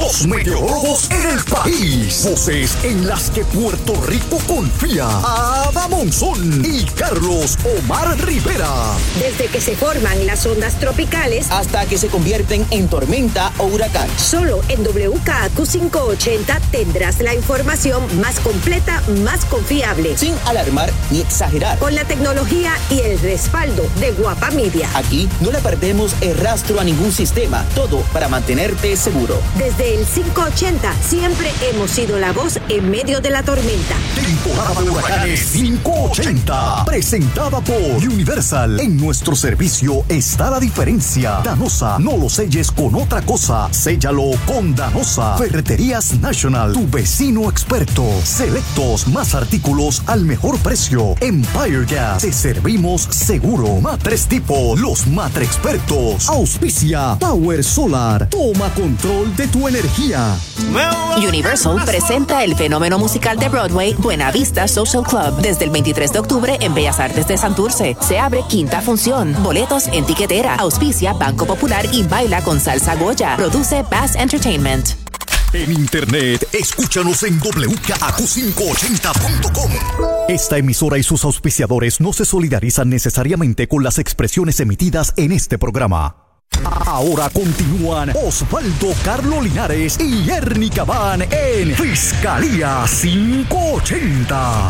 los meteorólogos en el país. Voces en las que Puerto Rico confía. Ada Monzón y Carlos Omar Rivera. Desde que se forman las ondas tropicales hasta que se convierten en tormenta o huracán. Solo en WKAQ 580 tendrás la información más completa, más confiable. Sin alarmar ni exagerar. Con la tecnología y el respaldo de Guapa Media. Aquí no le perdemos el rastro a ningún sistema. Todo para mantenerte seguro. Desde el 580 siempre hemos sido la voz en medio de la tormenta. Temporada de huracanes 580. Presentada por Universal. En nuestro servicio está la diferencia. Danosa, no lo selles con otra cosa. Séllalo con Danosa. Ferreterías National, tu vecino experto. Selectos, más artículos al mejor precio. Empire Gas, te servimos seguro. Matres Tipo, los Matre Expertos. Auspicia Power Solar. Toma control de tu energía. Universal presenta el fenómeno musical de Broadway Buena Vista Social Club desde el 23 de octubre en Bellas Artes de Santurce. Se abre quinta función. Boletos en tiquetera. Auspicia Banco Popular y Baila con Salsa Goya. Produce Bass Entertainment. En internet, escúchanos en WKAQ580.com. Esta emisora y sus auspiciadores no se solidarizan necesariamente con las expresiones emitidas en este programa. Ahora continúan Osvaldo Carlos Linares y Ernie Cabán en Fiscalía 580.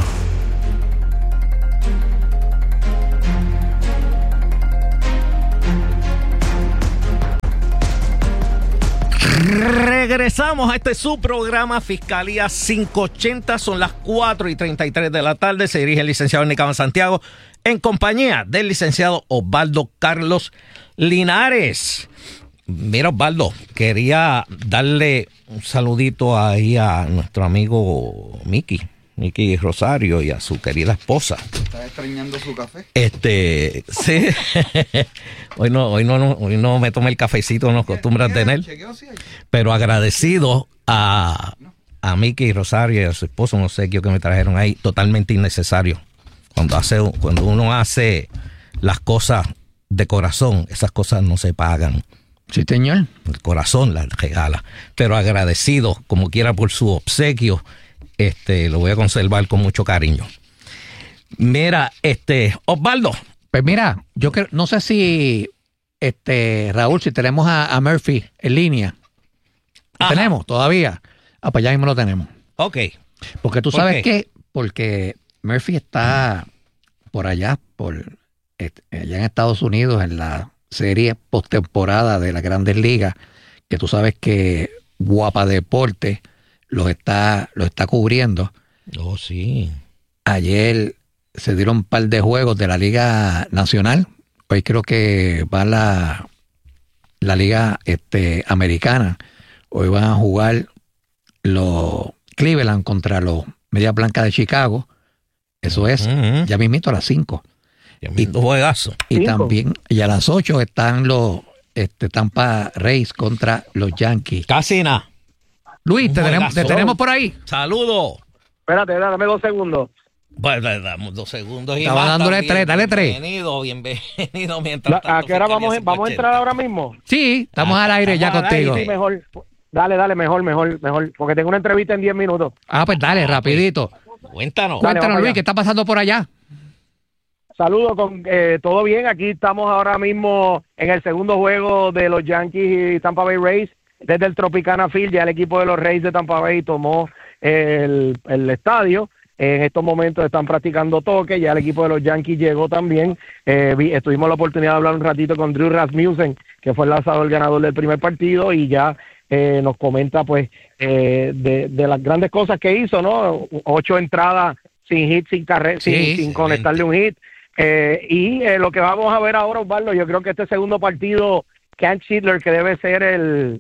Regresamos a este su programa Fiscalía 580. Son las 4:33 de la tarde. Se dirige el licenciado Ernie Cabán Santiago en compañía del licenciado Osvaldo Carlos Linares. Mira, Osvaldo, quería darle un saludito ahí a nuestro amigo Mickey Rosario y a su querida esposa. ¿Estás extrañando su café? Sí. Hoy no me tomé el cafecito, no acostumbran tener. Pero agradecido a Mickey Rosario y a su esposa, un obsequio que me trajeron ahí, totalmente innecesario. Cuando uno hace las cosas de corazón, esas cosas no se pagan. Sí, señor. El corazón las regala. Pero agradecido, como quiera, por su obsequio, lo voy a conservar con mucho cariño. Mira, Osvaldo. Pues mira, yo no sé si, Raúl, si tenemos a Murphy en línea. Ajá. ¿Tenemos todavía? Pues ya mismo lo tenemos. Ok. Porque tú sabes qué, porque Murphy está por allá, allá en Estados Unidos, en la serie postemporada de las Grandes Ligas, que tú sabes que Guapa Deporte los está cubriendo. Oh, sí. Ayer se dieron un par de juegos de la Liga Nacional. Hoy creo que va la Liga Americana. Hoy van a jugar los Cleveland contra los Medias Blancas de Chicago. Eso es ya mismito a las 5. Ya mismito juegazo. Y también, y a las 8 están los Tampa Rays contra los Yankees. Casi nada. Luis, te tenemos por ahí. Saludos. Espérate, dame 2 segundos. Bueno, damos 2 segundos. Estaba dándole 3, dale 3. Bienvenido. Mientras ¿A qué hora vamos a entrar ahora mismo? Sí, estamos al aire ya contigo. Sí, mejor. Dale, mejor. Porque tengo una entrevista en 10 minutos. Pues dale, rapidito. Cuéntanos, Luis, ¿qué está pasando por allá? Saludos, todo bien. Aquí estamos ahora mismo en el segundo juego de los Yankees y Tampa Bay Rays. Desde el Tropicana Field, ya el equipo de los Rays de Tampa Bay tomó el estadio. En estos momentos están practicando toque. Ya el equipo de los Yankees llegó también. Tuvimos la oportunidad de hablar un ratito con Drew Rasmussen, que fue el lanzador ganador del primer partido, y ya nos comenta pues de las grandes cosas que hizo, ¿no? 8 entradas sin hit, sin conectarle un hit. Y lo que vamos a ver ahora, Osvaldo, yo creo que este segundo partido, Ken Schindler, que debe ser el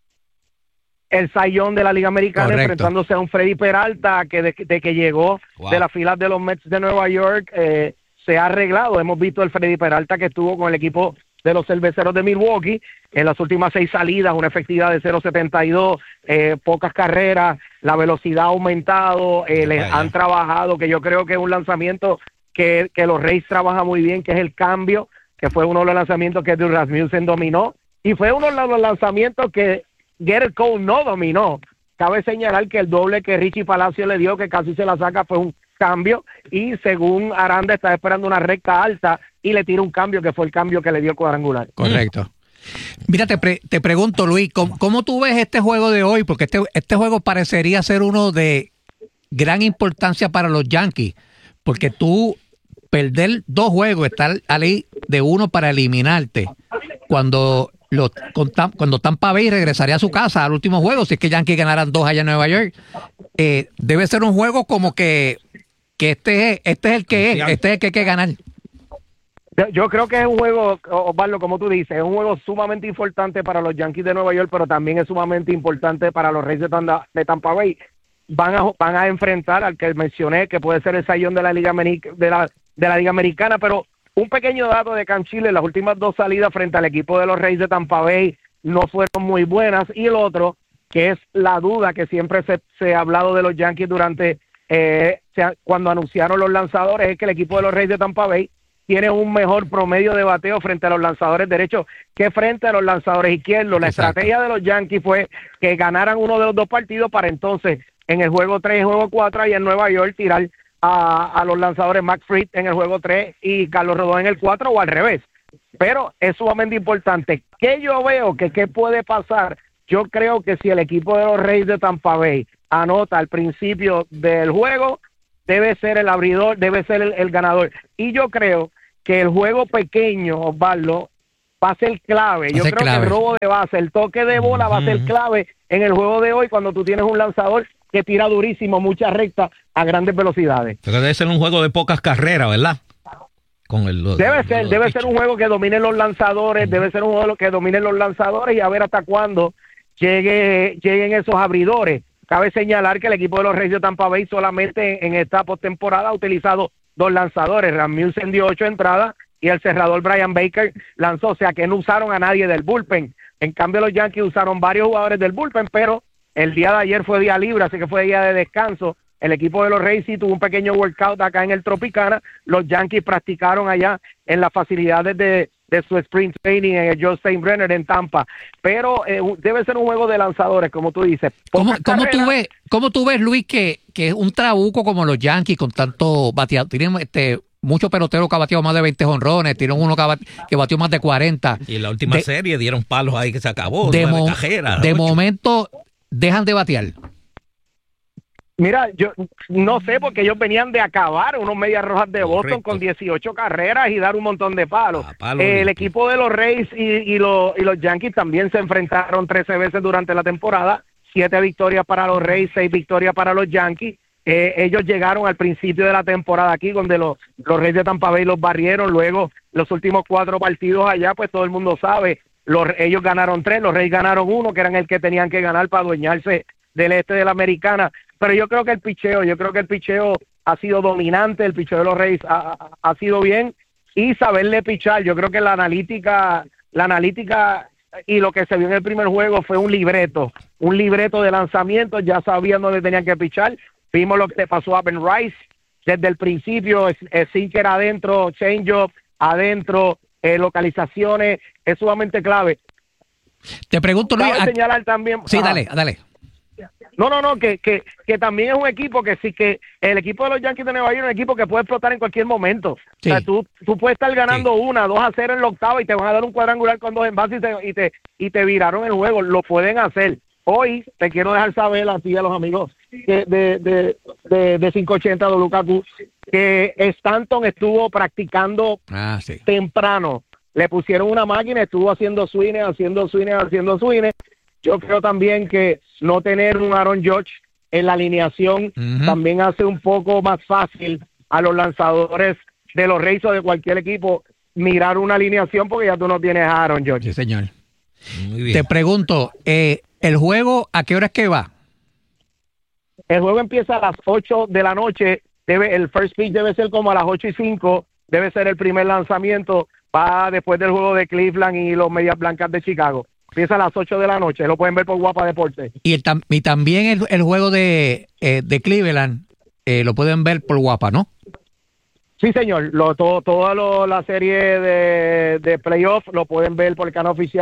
Cy Young de la Liga Americana, correcto, enfrentándose a un Freddy Peralta que de que llegó de las filas de los Mets de Nueva York, se ha arreglado. Hemos visto el Freddy Peralta que estuvo con el equipo de los Cerveceros de Milwaukee en las últimas 6 salidas, una efectividad de 0.72, pocas carreras, la velocidad ha aumentado, les han trabajado, que yo creo que es un lanzamiento que los Rays trabajan muy bien, que es el cambio, que fue uno de los lanzamientos que Drew Rasmussen dominó, y fue uno de los lanzamientos que Gerrit Cole no dominó. Cabe señalar que el doble que Richie Palacio le dio, que casi se la saca, fue un cambio, y según Aranda está esperando una recta alta y le tira un cambio que fue el cambio que le dio cuadrangular. Correcto. Mira, te pregunto, Luis, ¿cómo tú ves este juego de hoy? Porque este juego parecería ser uno de gran importancia para los Yankees, porque tú perder 2 juegos, estar ahí de uno para eliminarte, cuando Tampa Bay regresaría a su casa al último juego, si es que Yankees ganaran 2 allá en Nueva York, debe ser un juego como que este es el que hay que ganar. Yo creo que es un juego, Osvaldo, como tú dices, es un juego sumamente importante para los Yankees de Nueva York, pero también es sumamente importante para los Reyes de Tampa Bay. Van a enfrentar al que mencioné, que puede ser el sayón de la Liga Americana, pero un pequeño dato de Canchile: las últimas 2 salidas frente al equipo de los Reyes de Tampa Bay no fueron muy buenas, y el otro, que es la duda que siempre se ha hablado de los Yankees durante cuando anunciaron los lanzadores, es que el equipo de los Reyes de Tampa Bay tiene un mejor promedio de bateo frente a los lanzadores derechos que frente a los lanzadores izquierdos. La estrategia de los Yankees fue que ganaran uno de los 2 partidos para entonces en el juego 3 y juego 4 allá en Nueva York tirar a los lanzadores Max Fried en el juego 3 y Carlos Rodón en el 4, o al revés. Pero es sumamente importante. ¿Qué yo veo? ¿Qué puede pasar? Yo creo que si el equipo de los Reyes de Tampa Bay anota al principio del juego, debe ser el abridor, debe ser el ganador. Y yo creo que el juego pequeño, Osvaldo, va a ser clave. Yo creo que el robo de base, el toque de bola va a ser clave en el juego de hoy, cuando tú tienes un lanzador que tira durísimo, muchas rectas a grandes velocidades. Pero debe ser un juego de pocas carreras, ¿verdad? Debe ser un juego que dominen los lanzadores, debe ser un juego que dominen los lanzadores, y a ver hasta cuándo lleguen esos abridores. Cabe señalar que el equipo de los Reyes de Tampa Bay solamente en esta postemporada ha utilizado 2 lanzadores. Rasmussen dio 8 entradas y el cerrador Brian Baker lanzó, o sea que no usaron a nadie del bullpen. En cambio, los Yankees usaron varios jugadores del bullpen, pero el día de ayer fue día libre, así que fue día de descanso. El equipo de los Reyes sí tuvo un pequeño workout acá en el Tropicana. Los Yankees practicaron allá en las facilidades de su sprint training en el George Steinbrenner en Tampa. Pero debe ser un juego de lanzadores, como tú dices. ¿Cómo tú ves, Luis, que un trabuco como los Yankees, con tanto bateado, tienen muchos peloteros que ha bateado más de 20 jonrones, tienen uno que batió más de 40. Y en la última serie dieron palos ahí que se acabó. De momento dejan de batear. Mira, yo no sé, porque ellos venían de acabar unos Medias Rojas de Boston con 18 carreras y dar un montón de palos. El equipo de los Rays y los Yankees también se enfrentaron 13 veces durante la temporada, 7 victorias para los Rays, 6 victorias para los Yankees. Ellos llegaron al principio de la temporada aquí, donde los Reyes de Tampa Bay los barrieron. Luego, los últimos 4 partidos allá, pues todo el mundo sabe, ellos ganaron 3, los Rays ganaron 1, que eran el que tenían que ganar para adueñarse del este de la Americana. Pero yo creo que el picheo ha sido dominante, el picheo de los Reyes ha sido bien, y saberle pichar. Yo creo que la analítica y lo que se vio en el primer juego fue un libreto de lanzamientos. Ya sabían dónde tenían que pichar. Vimos lo que le pasó a Ben Rice desde el principio, sinker adentro, change-up adentro, localizaciones, es sumamente clave. Te pregunto, Luis. Cabe señalar también. Sí, dale. No, que también es un equipo que sí, que el equipo de los Yankees de Nueva York es un equipo que puede explotar en cualquier momento. Sí. O sea, tú puedes estar ganando 1-2-0 en la octava y te van a dar un cuadrangular con 2 envases y te viraron el juego. Lo pueden hacer. Hoy te quiero dejar saber a ti y a los amigos de 580 WKQ que Stanton estuvo practicando temprano. Le pusieron una máquina, estuvo haciendo swings. Yo creo también que no tener un Aaron Judge en la alineación también hace un poco más fácil a los lanzadores de los Reyes o de cualquier equipo mirar una alineación, porque ya tú no tienes a Aaron Judge. Sí, señor. Muy bien. Te pregunto, ¿el juego a qué hora es que va? El juego empieza a las 8 de la noche. El first pitch debe ser como a las 8:05. Debe ser el primer lanzamiento. Va después del juego de Cleveland y los Medias Blancas de Chicago. Empieza a las 8 de la noche, lo pueden ver por Guapa Deportes. Y también el juego de Cleveland lo pueden ver por Guapa, ¿no? Sí, señor. Toda la serie de playoff lo pueden ver por el canal oficial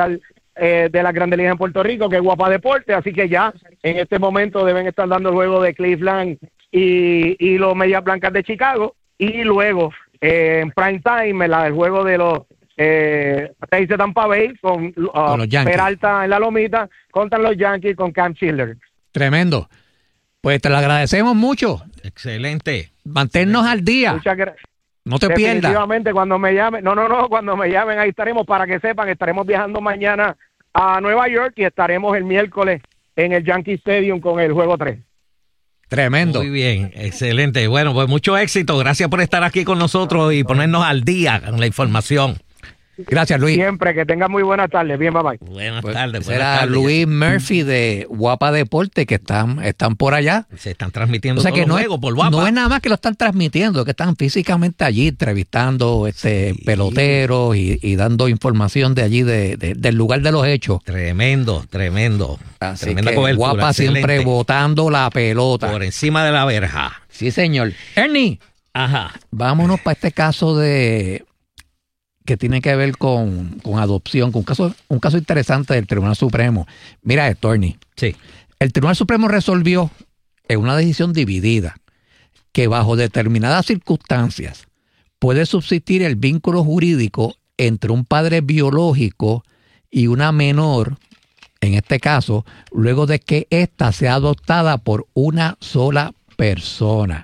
de las Grandes Ligas en Puerto Rico, que es Guapa Deporte, así que ya en este momento deben estar dando el juego de Cleveland y los Medias Blancas de Chicago, y luego en prime time el juego de los Rays de Tampa Bay con los Yankees. Peralta en la lomita contra los Yankees con Cam Schiller. Tremendo. Pues te lo agradecemos mucho. Excelente. Manténnos al día. Muchas gracias. No te pierdas. Definitivamente, cuando me llamen, cuando me llamen ahí estaremos, para que sepan, estaremos viajando mañana a Nueva York y estaremos el miércoles en el Yankee Stadium con el juego 3. Tremendo. Muy bien, excelente. Bueno, pues mucho éxito. Gracias por estar aquí con nosotros y ponernos al día con la información. Gracias, Luis. Siempre, que tengan muy buenas tardes. Bien, bye bye. Buenas Pues, tardes. Era Luis Murphy de Guapa Deporte, que están por allá. Se están transmitiendo O sea todos que los juegos por Guapa. no es nada más que lo están transmitiendo, que están físicamente allí entrevistando peloteros y dando información de allí, del lugar de los hechos. Tremendo. Así Tremenda que cobertura, Guapa excelente. siempre botando la pelota. Por encima de la verja. Sí, señor. Ernie, Ajá. vámonos para este caso que tiene que ver con adopción, con un caso interesante del Tribunal Supremo. Mira esto, Ernie. Sí. El Tribunal Supremo resolvió en una decisión dividida que bajo determinadas circunstancias puede subsistir el vínculo jurídico entre un padre biológico y una menor, en este caso, luego de que ésta sea adoptada por una sola persona.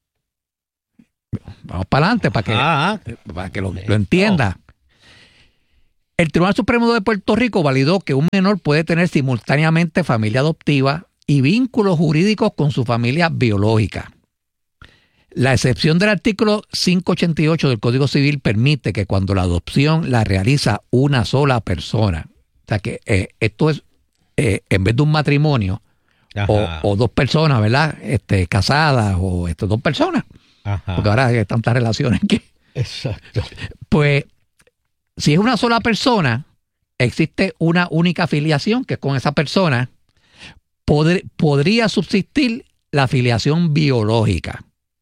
Vamos para adelante para que lo entienda. El Tribunal Supremo de Puerto Rico validó que un menor puede tener simultáneamente familia adoptiva y vínculos jurídicos con su familia biológica. La excepción del artículo 588 del Código Civil permite que cuando la adopción la realiza una sola persona, o sea que esto es en vez de un matrimonio o dos personas, ¿verdad? Casadas o dos personas. Ajá. Porque ahora hay tantas relaciones que... Exacto. Pues, si es una sola persona, existe una única filiación, que con esa persona podría subsistir la filiación biológica.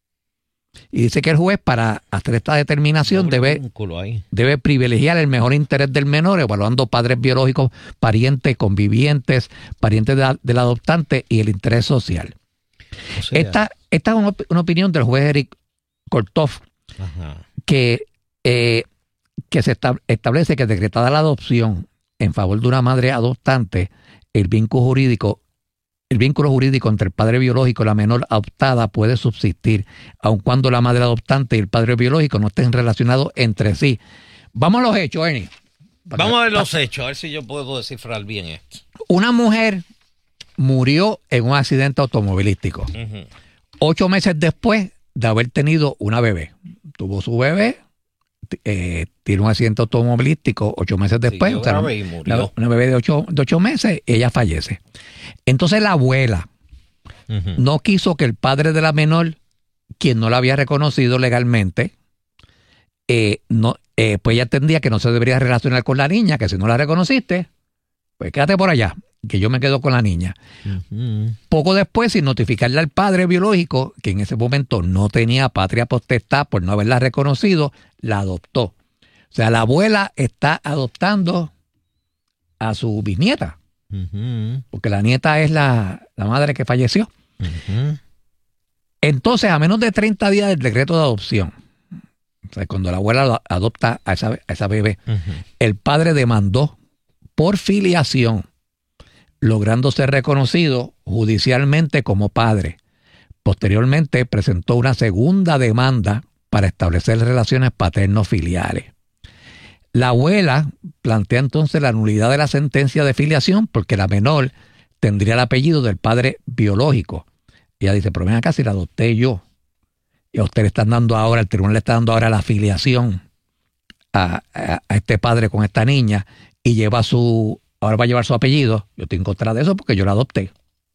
Y dice que el juez, para hacer esta determinación, debe privilegiar el mejor interés del menor, evaluando padres biológicos, parientes, convivientes, parientes del adoptante y el interés social. O sea, Esta es una opinión del juez Eric Kortoff, que se establece que decretada la adopción en favor de una madre adoptante, el vínculo jurídico entre el padre biológico y la menor adoptada puede subsistir, aun cuando la madre adoptante y el padre biológico no estén relacionados entre sí. Vamos a los hechos, Ernie. Vamos a ver los hechos, a ver si yo puedo descifrar bien esto. Una mujer murió en un accidente automovilístico. 8 meses después de haber tenido una bebé. Tuvo su bebé, tiene un accidente automovilístico 8 meses después. O sea, una bebé de 8 meses, ella fallece. Entonces la abuela no quiso que el padre de la menor, quien no la había reconocido legalmente, pues ella entendía que no se debería relacionar con la niña, que si no la reconociste, pues quédate por allá, que yo me quedo con la niña. Poco después, sin notificarle al padre biológico, que en ese momento no tenía patria potestad por no haberla reconocido, la adoptó. O sea, la abuela está adoptando a su bisnieta, porque la nieta es la madre que falleció. Entonces, a menos de 30 días del decreto de adopción, o sea, cuando la abuela adopta a esa bebé, el padre demandó por filiación, logrando ser reconocido judicialmente como padre. Posteriormente presentó una segunda demanda para establecer relaciones paterno-filiares. La abuela plantea entonces la nulidad de la sentencia de filiación porque la menor tendría el apellido del padre biológico. Ella dice, pero ven acá, si la adopté yo, y a usted le están dando ahora, el tribunal le está dando ahora la filiación a este padre con esta niña, y ahora va a llevar su apellido. Yo estoy en contra de eso porque yo la adopté.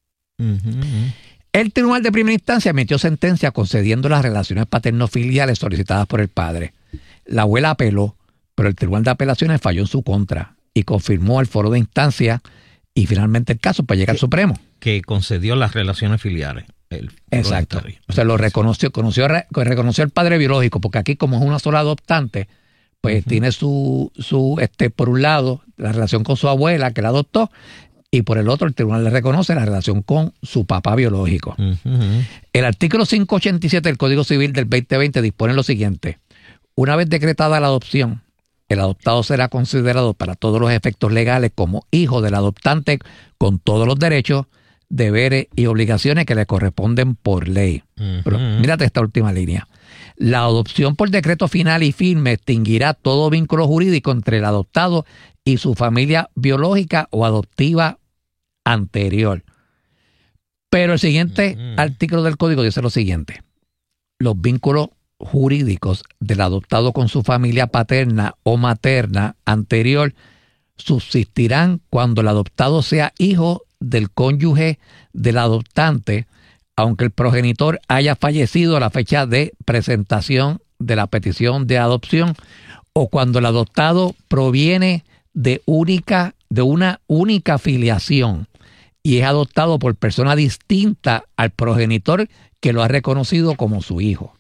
El tribunal de primera instancia emitió sentencia concediendo las relaciones paterno-filiales solicitadas por el padre. La abuela apeló, pero el tribunal de apelaciones falló en su contra y confirmó el foro de instancia y finalmente el caso para llegar al Supremo. Que concedió las relaciones filiales. Exacto. O sea, reconoció el padre biológico, porque aquí como es una sola adoptante, pues tiene su por un lado, la relación con su abuela, que la adoptó, y por el otro, el tribunal le reconoce la relación con su papá biológico. El artículo 587 del Código Civil del 2020 dispone lo siguiente. Una vez decretada la adopción, el adoptado será considerado para todos los efectos legales como hijo del adoptante con todos los derechos, deberes y obligaciones que le corresponden por ley. Pero mírate esta última línea. La adopción por decreto final y firme extinguirá todo vínculo jurídico entre el adoptado y su familia biológica o adoptiva anterior. Pero el siguiente artículo del código dice lo siguiente. Los vínculos jurídicos del adoptado con su familia paterna o materna anterior subsistirán cuando el adoptado sea hijo del cónyuge del adoptante, aunque el progenitor haya fallecido a la fecha de presentación de la petición de adopción, o cuando el adoptado proviene de una única filiación y es adoptado por persona distinta al progenitor que lo ha reconocido como su hijo.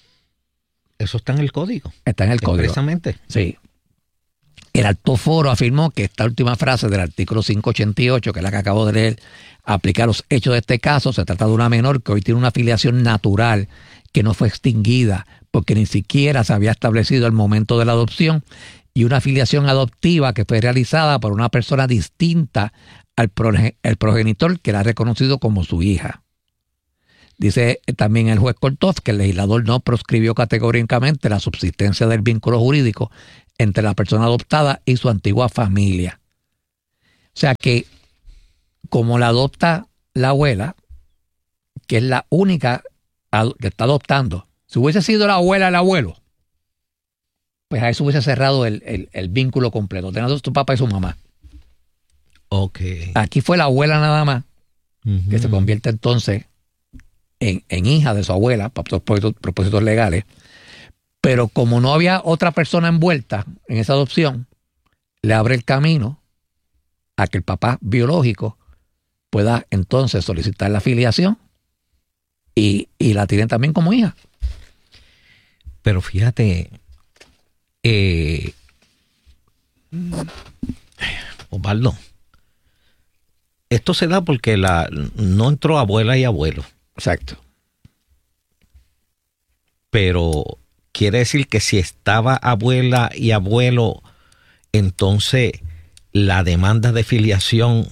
Eso está en el código. Está en el código. Precisamente. Sí. El alto foro afirmó que esta última frase del artículo 588, que es la que acabo de leer, aplica a los hechos de este caso. Se trata de una menor que hoy tiene una filiación natural que no fue extinguida porque ni siquiera se había establecido el momento de la adopción, y una filiación adoptiva que fue realizada por una persona distinta al progenitor que la ha reconocido como su hija. Dice también el juez Korthoff que el legislador no proscribió categóricamente la subsistencia del vínculo jurídico entre la persona adoptada y su antigua familia. O sea que, como la adopta la abuela, que es la única que está adoptando, si hubiese sido la abuela el abuelo, pues a eso hubiese cerrado el vínculo completo, teniendo su papá y su mamá. Okay. Aquí fue la abuela nada más, que se convierte entonces en hija de su abuela, para propósitos legales. Pero como no había otra persona envuelta en esa adopción, le abre el camino a que el papá biológico pueda entonces solicitar la filiación y la tienen también como hija. Pero fíjate, Osvaldo, esto se da porque no entró abuela y abuelo. Exacto. Pero quiere decir que si estaba abuela y abuelo, entonces la demanda de filiación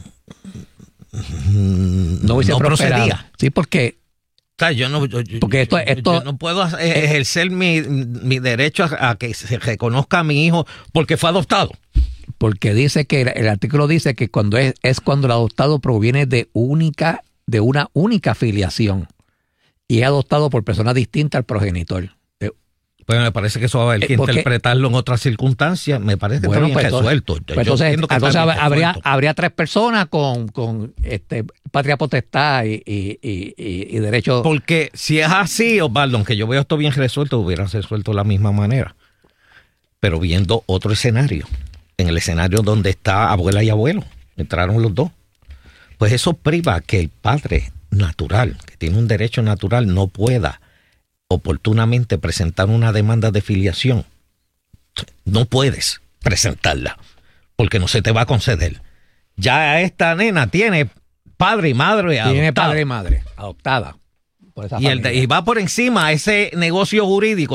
no procedía. Sí, porque yo no puedo ejercer mi derecho a que se reconozca a mi hijo porque fue adoptado. Porque dice que el artículo dice que cuando es cuando el adoptado proviene de una única filiación y es adoptado por persona distinta al progenitor. Pues me parece que eso va a haber que interpretarlo en otras circunstances. Me parece que está bien resuelto. Entonces habría tres personas con patria potestad y derecho. Porque si es así, Osvaldo, aunque yo veo esto bien resuelto, hubiera resuelto de la misma manera. Pero viendo otro escenario, en el escenario donde está abuela y abuelo, entraron los dos, pues eso priva que el padre natural, que tiene un derecho natural, no pueda oportunamente presentar una demanda de filiación. No puedes presentarla porque no se te va a conceder. Ya esta nena tiene padre y madre adoptada. Tiene padre y madre adoptada por esa familia. Y va por encima a ese negocio jurídico,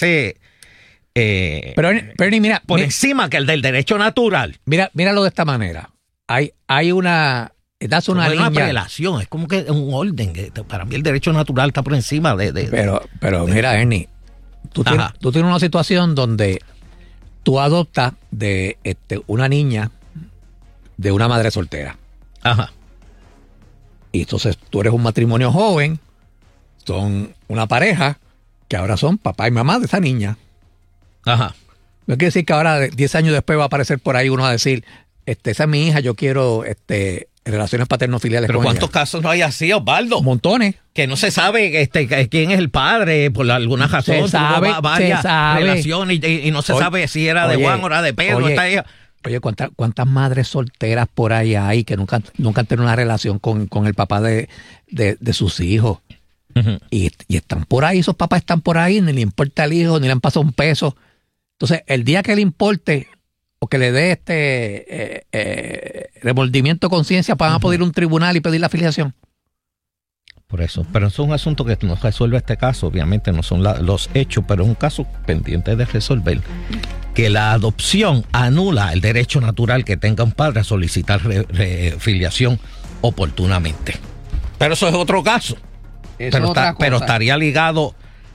pero mira, por encima que el del derecho natural. Míralo de esta manera. Hay una una prelación, es como que es un orden. Para mí el derecho natural está por encima Pero mira, Ernie, tú tienes una situación donde tú adoptas de una niña de una madre soltera. Ajá. Y entonces tú eres un matrimonio joven, son una pareja que ahora son papá y mamá de esa niña. Ajá. No quiere decir que ahora, 10 años después, va a aparecer por ahí uno a decir, esa es mi hija, yo quiero relaciones paterno-filiales con ella. ¿Pero cuántos casos no hay así, Osvaldo? Montones. Que no se sabe quién es el padre, por alguna razón. Se sabe, varias relaciones y no se sabe si era de Juan o era de Pedro. Oye, ¿cuántas madres solteras por ahí hay que nunca han tenido una relación con el papá de sus hijos? Uh-huh. Y están por ahí, esos papás están por ahí, ni le importa el hijo, ni le han pasado un peso. Entonces, el día que le importe o que le dé remordimiento de conciencia, van a poder ir a un tribunal y pedir la afiliación. Por eso, pero eso es un asunto que no resuelve este caso, obviamente no son los hechos, pero es un caso pendiente de resolver. Que la adopción anula el derecho natural que tenga un padre a solicitar filiación oportunamente. Pero eso es otro caso. Pero estaría ligado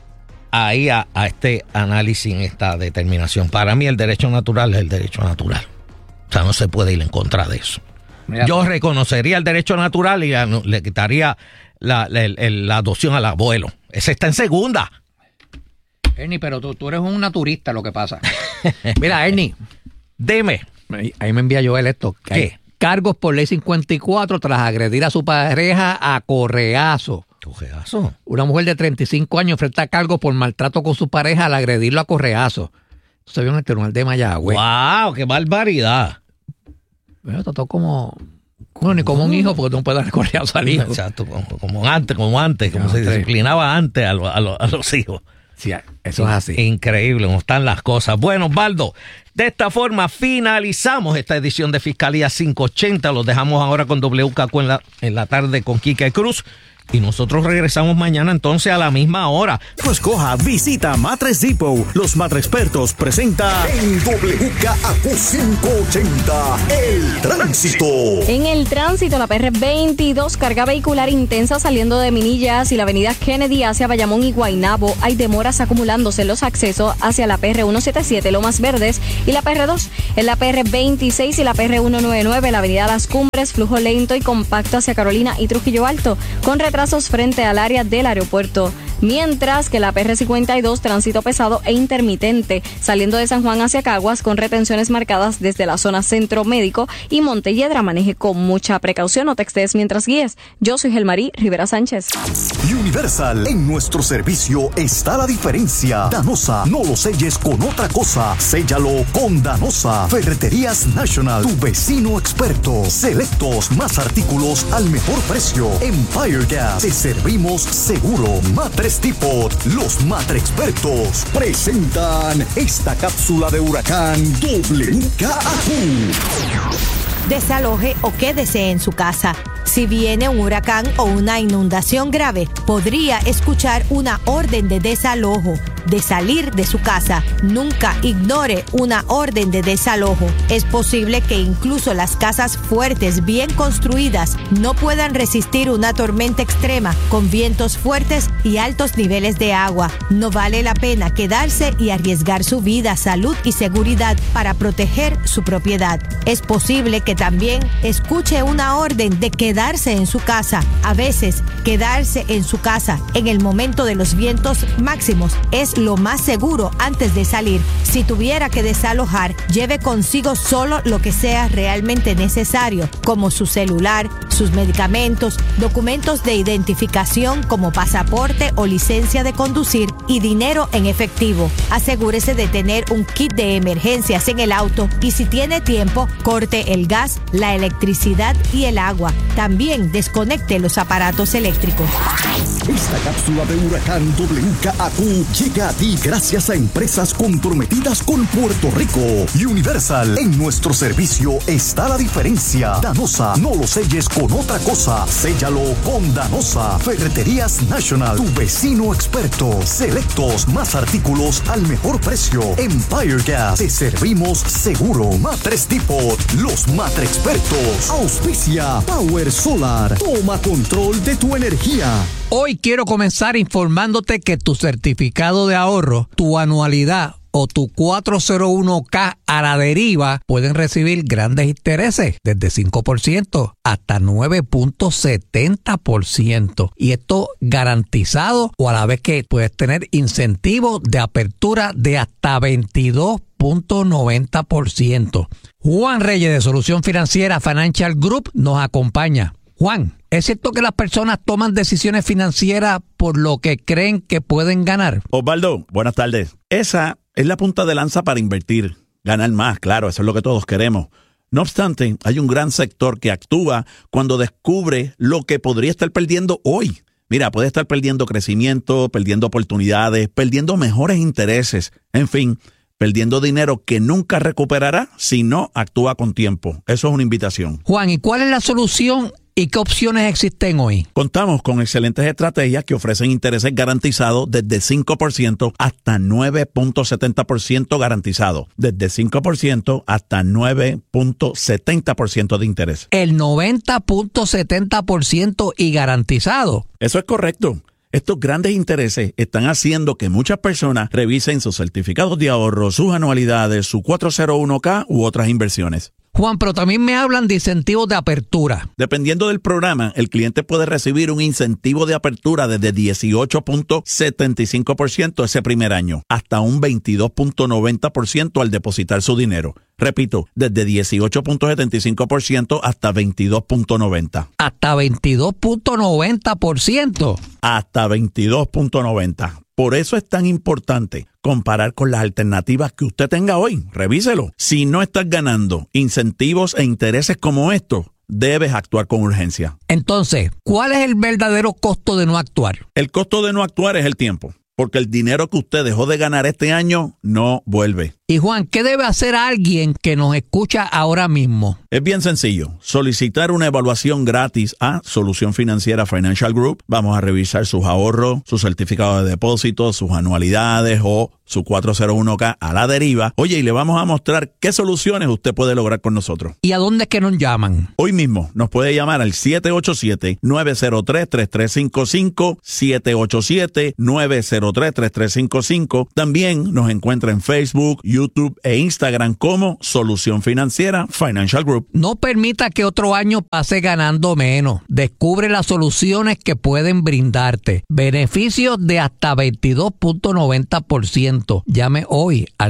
ahí a este análisis, en esta determinación. Para mí el derecho natural es el derecho natural. O sea, no se puede ir en contra de eso. Mira, yo reconocería el derecho natural y le quitaría la adopción al abuelo. Ese está en segunda. Ernie, pero tú eres un naturista, lo que pasa. Mira, Ernie. Dime. Ahí me envía Joel esto. ¿Qué? Cargos por ley 54 tras agredir a su pareja a correazo. ¿Correazo? Una mujer de 35 años enfrenta cargos por maltrato con su pareja al agredirlo a correazo. Se vio en el tribunal de Mayagüez. ¡Wow! ¡Qué barbaridad! Bueno, trató como... Bueno, ni como un hijo, porque no puede dar correazo al hijo. Exacto, como antes, como se disciplinaba antes a los hijos. Sí, eso es así. Increíble cómo están las cosas. Bueno, Osvaldo, de esta forma finalizamos esta edición de Fiscalía 580. Los dejamos ahora con WKQ en la tarde con Quique Cruz. Y nosotros regresamos mañana entonces a la misma hora. No escoja, visita Matres Depot. Los Matrexpertos presenta en WKQ 580 El Tránsito. En el tránsito, la PR 22, carga vehicular intensa saliendo de Minillas y la avenida Kennedy hacia Bayamón y Guaynabo. Hay demoras acumulándose en los accesos hacia la PR 177 Lomas Verdes y la PR 2. En la PR 26 y la PR 199, la avenida Las Cumbres, flujo lento y compacto hacia Carolina y Trujillo Alto, con retrasos frente al área del aeropuerto. Mientras que la PR 52, tránsito pesado e intermitente, saliendo de San Juan hacia Caguas, con retenciones marcadas desde la zona Centro Médico y Montelledra. Maneje con mucha precaución, no textees mientras guíes. Yo soy Gelmarí Rivera Sánchez. Universal, en nuestro servicio está la diferencia. Danosa, no lo selles con otra cosa, séllalo con Danosa. Ferreterías National, tu vecino experto. Selectos, más artículos al mejor precio. Empire Gas, te servimos seguro. Matres Depot, los Matrexpertos presentan esta cápsula de huracán WKQ. Desaloje o quédese en su casa. Si viene un huracán o una inundación grave, podría escuchar una orden de desalojo, de salir de su casa. Nunca ignore una orden de desalojo. Es posible que incluso las casas fuertes, bien construidas, no puedan resistir una tormenta extrema con vientos fuertes y altos niveles de agua. No vale la pena quedarse y arriesgar su vida, salud y seguridad para proteger su propiedad. Es posible que también escuche una orden de quedarse en su casa. A veces, quedarse en su casa en el momento de los vientos máximos es lo más seguro antes de salir. Si tuviera que desalojar, lleve consigo solo lo que sea realmente necesario, como su celular, sus medicamentos, documentos de identificación como pasaporte o licencia de conducir y dinero en efectivo. Asegúrese de tener un kit de emergencias en el auto y si tiene tiempo, corte el gas, la electricidad y el agua. También desconecte los aparatos eléctricos. Esta cápsula de huracán WKQ llega a ti gracias a empresas comprometidas con Puerto Rico. Universal, en nuestro servicio está la diferencia. Danosa, no lo selles con otra cosa, séllalo con Danosa. Ferreterías National, tu vecino experto. Selectos, más artículos al mejor precio. Empire Gas, te servimos seguro. Matres Depot, los Matrexpertos. Auspicia Power Solar, toma control de tu energía. Hoy quiero comenzar informándote que tu certificado de ahorro, tu anualidad o tu 401k a la deriva pueden recibir grandes intereses desde 5% hasta 9.70%. Y esto garantizado o a la vez que puedes tener incentivos de apertura de hasta 22.90%. Juan Reyes de Solución Financiera Financial Group nos acompaña. Juan, ¿es cierto que las personas toman decisiones financieras por lo que creen que pueden ganar? Osvaldo, buenas tardes. Esa es la punta de lanza para invertir, ganar más, claro, eso es lo que todos queremos. No obstante, hay un gran sector que actúa cuando descubre lo que podría estar perdiendo hoy. Mira, puede estar perdiendo crecimiento, perdiendo oportunidades, perdiendo mejores intereses, en fin. perdiendo dinero que nunca recuperará si no actúa con tiempo. Eso es una invitación. Juan, ¿y cuál es la solución y qué opciones existen hoy? Contamos con excelentes estrategias que ofrecen intereses garantizados desde 5% hasta 9.70% garantizado. Desde 5% hasta 9.70% de interés. El 90.70% y garantizado. Eso es correcto. Estos grandes intereses están haciendo que muchas personas revisen sus certificados de ahorro, sus anualidades, su 401k u otras inversiones. Juan, pero también me hablan de incentivos de apertura. Dependiendo del programa, el cliente puede recibir un incentivo de apertura desde 18.75% ese primer año, hasta un 22.90% al depositar su dinero. Repito, desde 18.75% hasta 22.90%. ¿Hasta 22.90%? Hasta 22.90%. Por eso es tan importante comparar con las alternativas que usted tenga hoy. Revíselo. Si no estás ganando incentivos e intereses como estos, debes actuar con urgencia. Entonces, ¿cuál es el verdadero costo de no actuar? El costo de no actuar es el tiempo, porque el dinero que usted dejó de ganar este año no vuelve. Y Juan, ¿qué debe hacer alguien que nos escucha ahora mismo? Es bien sencillo. Solicitar una evaluación gratis a Solución Financiera Financial Group. Vamos a revisar sus ahorros, sus certificados de depósito, sus anualidades o su 401k a la deriva. Oye, y le vamos a mostrar qué soluciones usted puede lograr con nosotros. ¿Y a dónde es que nos llaman? Hoy mismo nos puede llamar al 787-903-3355, 787-903-3355. También nos encuentra en Facebook, YouTube e Instagram como Solución Financiera Financial Group. No permita que otro año pase ganando menos. Descubre las soluciones que pueden brindarte. Beneficios de hasta 22.90%. Llame hoy al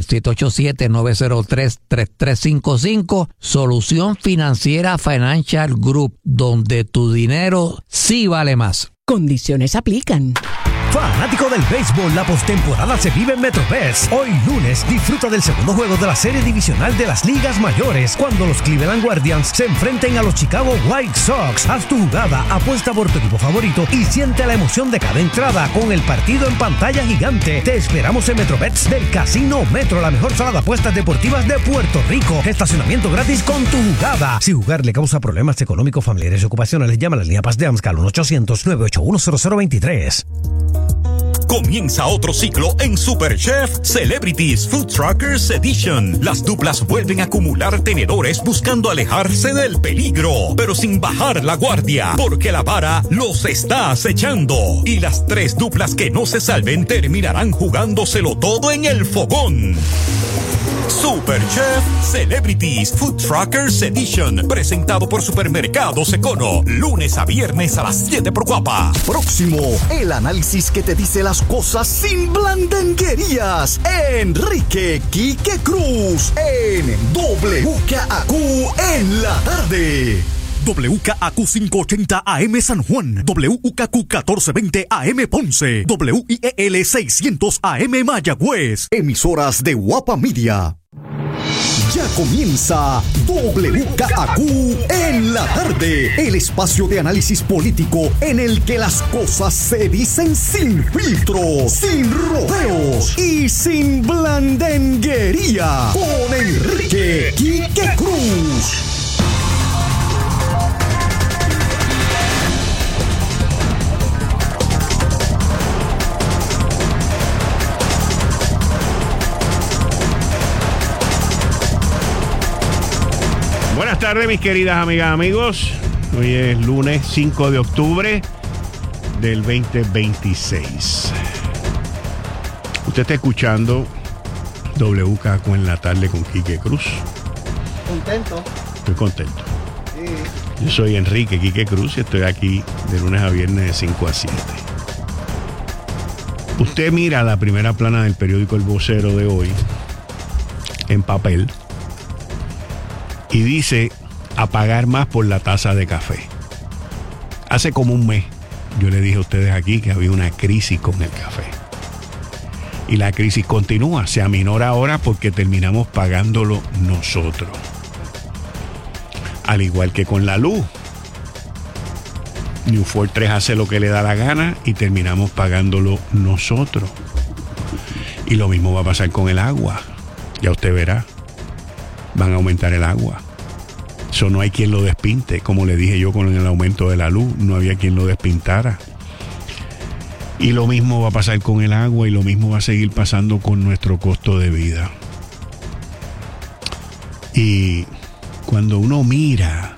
787-903-3355. Solución Financiera Financial Group, donde tu dinero sí vale más. Condiciones aplican. Fanático del béisbol, la postemporada se vive en MetroBest. Hoy lunes disfruta del segundo juego de la serie divisional de las ligas mayores, cuando los Cleveland Guardians se enfrenten a los Chicago White Sox. Haz tu jugada, apuesta por tu equipo favorito y siente la emoción de cada entrada con el partido en pantalla gigante. Te esperamos en MetroBets del Casino Metro, la mejor sala de apuestas deportivas de Puerto Rico. Estacionamiento gratis con tu jugada. Si jugar le causa problemas económicos, familiares y ocupacionales, llama a la línea Paz de AMSCA al 1-800-981-0023. Comienza otro ciclo en Superchef Celebrities Food Truckers Edition. Las duplas vuelven a acumular tenedores buscando alejarse del peligro, pero sin bajar la guardia, porque la vara los está acechando. Y las tres duplas que no se salven terminarán jugándoselo todo en el fogón. Superchef Celebrities Food Truckers Edition, presentado por Supermercados Econo, lunes a viernes a las 7 por Guapa. Próximo, el análisis que te dice las cosas sin blandenguerías. Enrique Quique Cruz en WKAQ en la tarde. WKAQ 580 AM San Juan, WKAQ 1420 AM Ponce, WIEL 600 AM Mayagüez. Emisoras de Guapa Media. Ya comienza WKAQ en la tarde, el espacio de análisis político en el que las cosas se dicen sin filtros, sin rodeos y sin blandenguería. Con Enrique Quique Cruz. Buenas tardes, mis queridas amigas, amigos. Hoy es lunes 5 de octubre del 2026. Usted está escuchando WKAQ en la tarde con Quique Cruz. Contento. Estoy contento. Sí. Yo soy Enrique Quique Cruz y estoy aquí de lunes a viernes de 5 a 7. Usted mira la primera plana del periódico El Vocero de hoy en papel y dice a pagar más por la taza de café. Hace como un mes yo le dije a ustedes aquí que había una crisis con el café. Y la crisis continúa, se aminora ahora porque terminamos pagándolo nosotros. Al igual que con la luz. New Fortress hace lo que le da la gana y terminamos pagándolo nosotros. Y lo mismo va a pasar con el agua. Ya usted verá. Van a aumentar el agua. Eso no hay quien lo despinte. Como le dije yo con el aumento de la luz, no había quien lo despintara. Y lo mismo va a pasar con el agua y lo mismo va a seguir pasando con nuestro costo de vida. Y cuando uno mira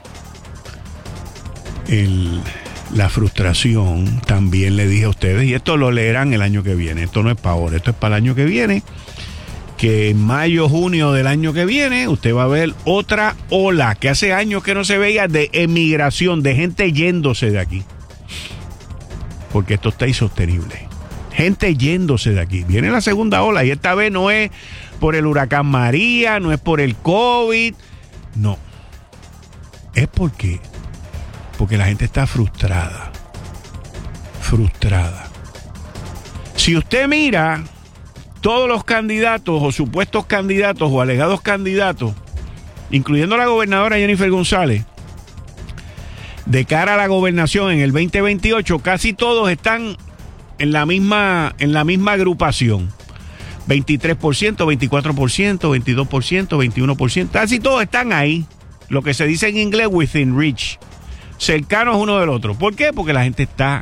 la frustración, también le dije a ustedes, y esto lo leerán el año que viene, esto no es para ahora, esto es para el año que viene, que en mayo, junio del año que viene, usted va a ver otra ola que hace años que no se veía de emigración, de gente yéndose de aquí. Porque esto está insostenible. Gente yéndose de aquí. Viene la segunda ola y esta vez no es por el huracán María, no es por el COVID, no. Es porque la gente está frustrada. Frustrada. Si usted mira todos los candidatos o supuestos candidatos o alegados candidatos, incluyendo la gobernadora Jennifer González, de cara a la gobernación en el 2028, casi todos están en la misma agrupación. 23%, 24%, 22%, 21%. Casi todos están ahí. Lo que se dice en inglés within reach. Cercanos uno del otro. ¿Por qué? Porque la gente está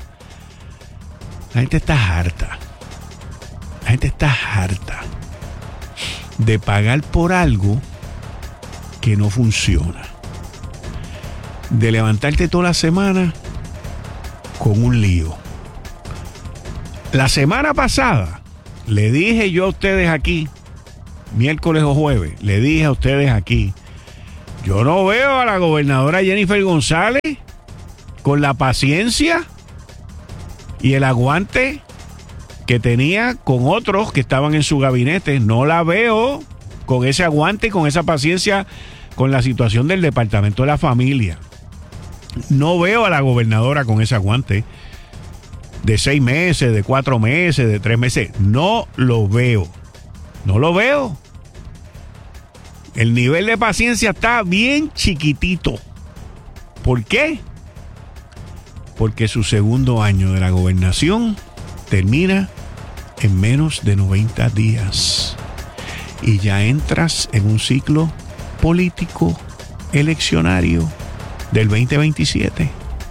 harta. La gente está harta de pagar por algo que no funciona. De levantarte toda la semana con un lío. La semana pasada le dije yo a ustedes aquí, miércoles o jueves, le dije a ustedes aquí, yo no veo a la gobernadora Jennifer González con la paciencia y el aguante que tenía con otros que estaban en su gabinete. No la veo con ese aguante y con esa paciencia con la situación del Departamento de la Familia. No veo a la gobernadora con ese aguante de 6 meses, de 4 meses, de 3 meses. No lo veo. No lo veo. El nivel de paciencia está bien chiquitito. ¿Por qué? Porque su segundo año de la gobernación termina en menos de 90 días. Y ya entras en un ciclo político eleccionario del 2027.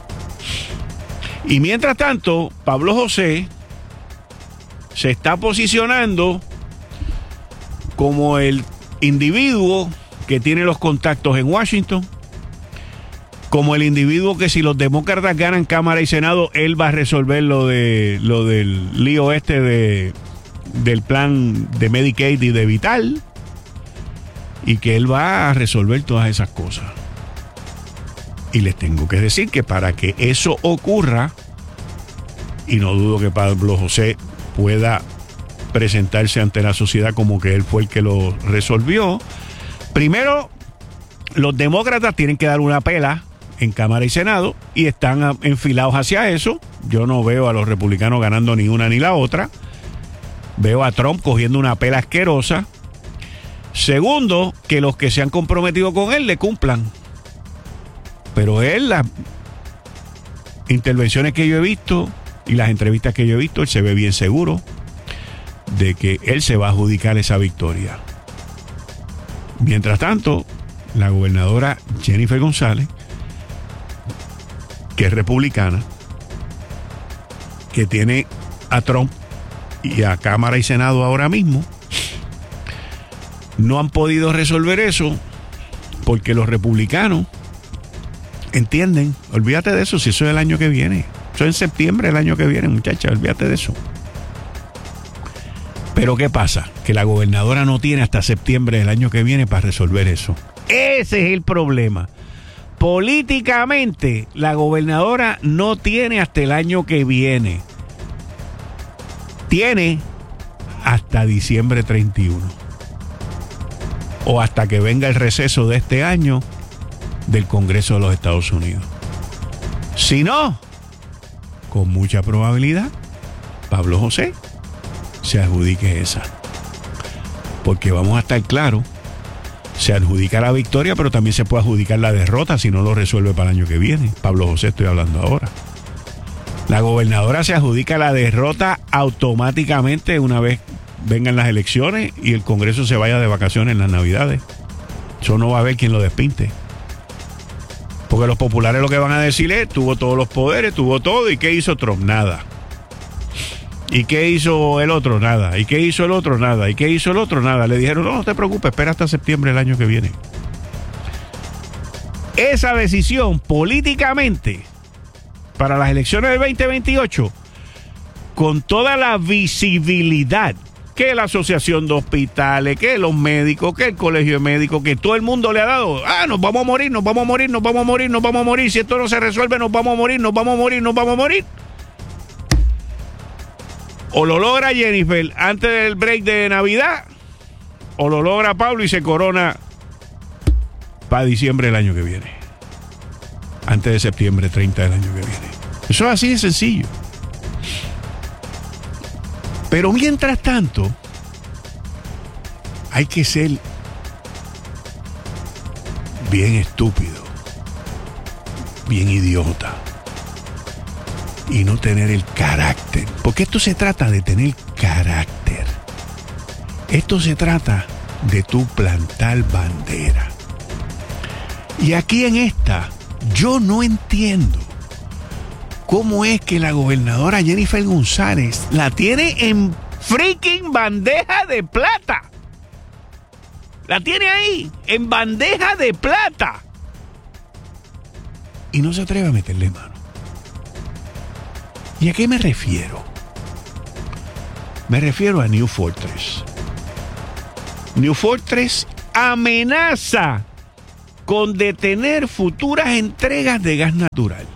Y mientras tanto, Pablo José se está posicionando como el individuo que tiene los contactos en Washington, como el individuo que si los demócratas ganan Cámara y Senado, él va a resolver lo del lío del plan de Medicaid y de Vital, y que él va a resolver todas esas cosas. Y les tengo que decir que para que eso ocurra, y no dudo que Pablo José pueda presentarse ante la sociedad como que él fue el que lo resolvió, primero los demócratas tienen que dar una pela en Cámara y Senado y están enfilados hacia eso. Yo no veo a los republicanos ganando ni una ni la otra. Veo a Trump cogiendo una pela asquerosa. Segundo, que los que se han comprometido con él le cumplan. Pero él, las intervenciones que yo he visto y las entrevistas que yo he visto, él se ve bien seguro de que él se va a adjudicar esa victoria. Mientras tanto, la gobernadora Jennifer González, que es republicana, que tiene a Trump y a Cámara y Senado ahora mismo, no han podido resolver eso porque los republicanos entienden, olvídate de eso, si eso es el año que viene, eso es en septiembre del año que viene, muchacha, olvídate de eso. Pero ¿qué pasa? Que la gobernadora no tiene hasta septiembre del año que viene para resolver eso. Ese es el problema. Políticamente, la gobernadora no tiene hasta el año que viene. Tiene hasta diciembre 31. O hasta que venga el receso de este año del Congreso de los Estados Unidos. Si no, con mucha probabilidad, Pablo José se adjudique esa. Porque vamos a estar claros, se adjudica la victoria, pero también se puede adjudicar la derrota si no lo resuelve para el año que viene. Pablo José estoy hablando ahora. La gobernadora se adjudica la derrota automáticamente una vez vengan las elecciones y el Congreso se vaya de vacaciones en las Navidades. Eso no va a haber quien lo despinte. Porque los populares lo que van a decir es, tuvo todos los poderes, tuvo todo, ¿y qué hizo Trump? Nada. ¿Y qué hizo el otro? Nada. ¿Y qué hizo el otro? Nada. ¿Y qué hizo el otro? Nada. Le dijeron, no te preocupes, espera hasta septiembre del año que viene. Esa decisión políticamente para las elecciones del 2028, con toda la visibilidad que la Asociación de Hospitales, que los médicos, que el Colegio de Médicos, que todo el mundo le ha dado, nos vamos a morir, nos vamos a morir, nos vamos a morir, nos vamos a morir, si esto no se resuelve, nos vamos a morir, nos vamos a morir, nos vamos a morir. O lo logra Jennifer antes del break de Navidad, o lo logra Pablo y se corona para diciembre del año que viene. Antes de septiembre 30 del año que viene. Eso es así de sencillo. Pero mientras tanto, hay que ser bien estúpido, bien idiota, y no tener el carácter. Porque esto se trata de tener carácter. Esto se trata de tu plantar bandera. Y aquí en esta, yo no entiendo cómo es que la gobernadora Jennifer González la tiene en freaking bandeja de plata. La tiene ahí, en bandeja de plata. Y no se atreve a meterle mano. ¿Y a qué me refiero? Me refiero a New Fortress. New Fortress amenaza con detener futuras entregas de gas natural.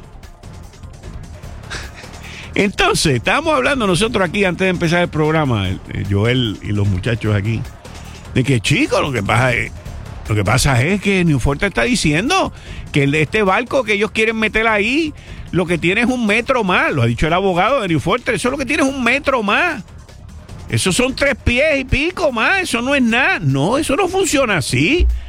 Entonces, estábamos hablando nosotros aquí antes de empezar el programa, Joel y los muchachos aquí, de que, chicos, lo que pasa es que New Fortress está diciendo que este barco que ellos quieren meter ahí, lo que tiene es 1 metro más. Lo ha dicho el abogado de New Fortress. Eso lo que tiene es 1 metro más. Eso son 3 pies y pico más. Eso no es nada. No, eso no funciona así.